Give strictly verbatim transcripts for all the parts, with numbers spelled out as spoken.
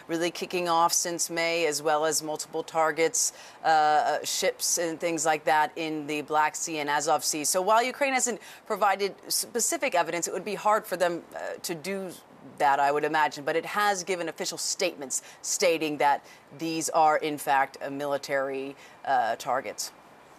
really kicking off since May, as well as multiple targets, uh, ships and things like that in the Black Sea and Azov Sea. So while Ukraine hasn't provided specific evidence, it would be hard for them uh, to do that, I would imagine. But it has given official statements stating that these are, in fact, uh, military uh, targets.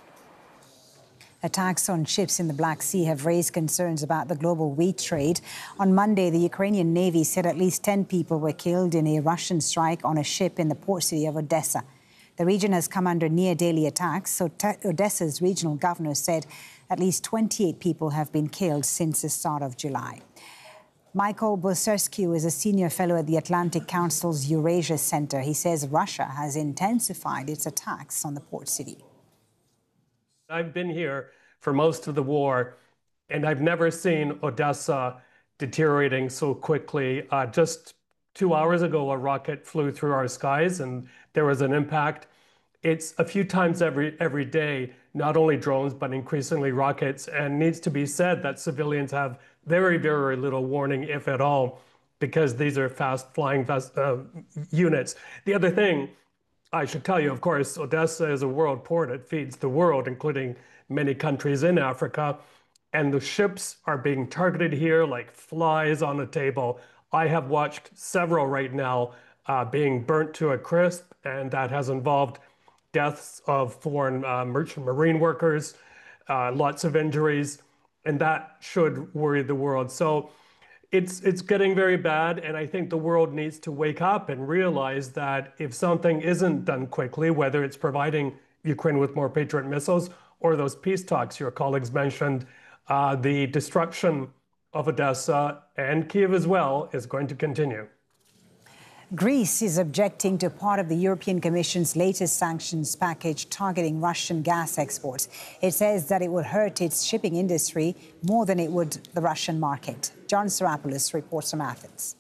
Attacks on ships in the Black Sea have raised concerns about the global wheat trade. On Monday, the Ukrainian Navy said at least ten people were killed in a Russian strike on a ship in the port city of Odessa. The region has come under near-daily attacks, so Odessa's regional governor said at least twenty-eight people have been killed since the start of July. Michael Bosersky is a senior fellow at the Atlantic Council's Eurasia Center. He says Russia has intensified its attacks on the port city. I've been here for most of the war, and I've never seen Odessa deteriorating so quickly. Uh, just two hours ago, a rocket flew through our skies, and there was an impact. It's a few times every every day, not only drones, but increasingly rockets, and needs to be said that civilians have very, very little warning, if at all, because these are fast-flying uh, units. The other thing I should tell you, of course, Odessa is a world port. It feeds the world, including many countries in Africa. And the ships are being targeted here like flies on a table. I have watched several right now uh, being burnt to a crisp, and that has involved deaths of foreign uh, merchant marine workers, uh, lots of injuries, and that should worry the world. So It's, it's getting very bad, and I think the world needs to wake up and realize that if something isn't done quickly, whether it's providing Ukraine with more Patriot missiles or those peace talks your colleagues mentioned, uh, the destruction of Odessa and Kyiv as well is going to continue. Greece is objecting to part of the European Commission's latest sanctions package targeting Russian gas exports. It says that it would hurt its shipping industry more than it would the Russian market. John Sarapoulos reports from Athens.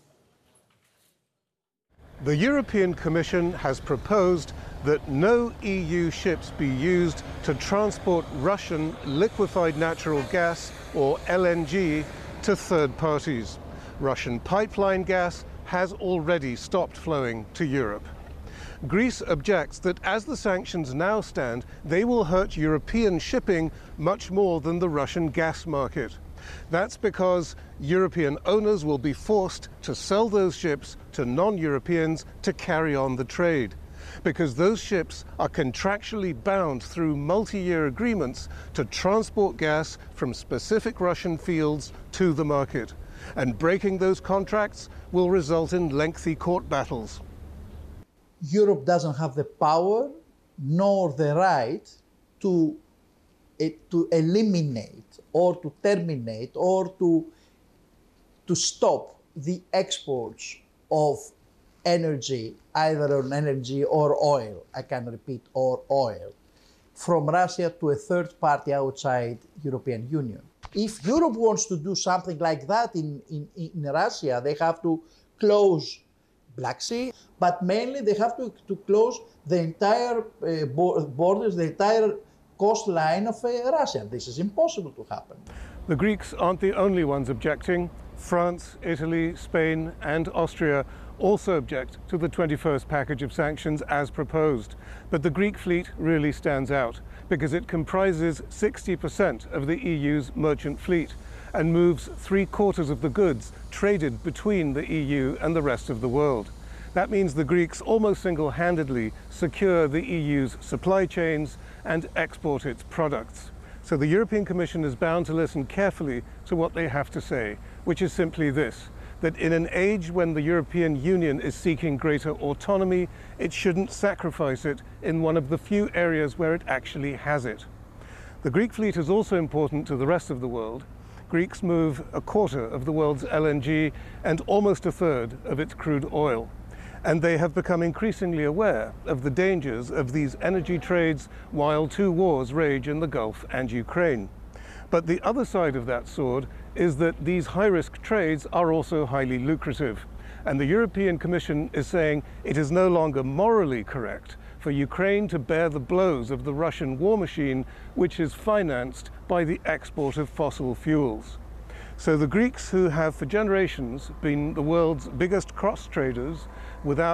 The European Commission has proposed that no E U ships be used to transport Russian liquefied natural gas, or L N G, to third parties. Russian pipeline gas has already stopped flowing to Europe. Greece objects that as the sanctions now stand, they will hurt European shipping much more than the Russian gas market. That's because European owners will be forced to sell those ships to non-Europeans to carry on the trade, because those ships are contractually bound through multi-year agreements to transport gas from specific Russian fields to the market. And breaking those contracts will result in lengthy court battles. Europe doesn't have the power nor the right to, uh, to eliminate or to terminate or to, to stop the exports of energy, either on energy or oil, I can repeat, or oil, from Russia to a third party outside European Union. If Europe wants to do something like that in, in, in Russia, they have to close Black Sea, but mainly they have to, to close the entire uh, borders, the entire coastline of uh, Russia. This is impossible to happen. The Greeks aren't the only ones objecting. France, Italy, Spain, and Austria also object to the twenty-first package of sanctions as proposed. But the Greek fleet really stands out because it comprises sixty percent of the E U's merchant fleet and moves three quarters of the goods traded between the E U and the rest of the world. That means the Greeks almost single-handedly secure the E U's supply chains and export its products. So the European Commission is bound to listen carefully to what they have to say, which is simply this: that in an age when the European Union is seeking greater autonomy, it shouldn't sacrifice it in one of the few areas where it actually has it. The Greek fleet is also important to the rest of the world. Greeks move a quarter of the world's L N G and almost a third of its crude oil. And they have become increasingly aware of the dangers of these energy trades while two wars rage in the Gulf and Ukraine. But the other side of that sword is that these high-risk trades are also highly lucrative. And the European Commission is saying it is no longer morally correct for Ukraine to bear the blows of the Russian war machine, which is financed by the export of fossil fuels. So the Greeks, who have for generations been the world's biggest cross traders, without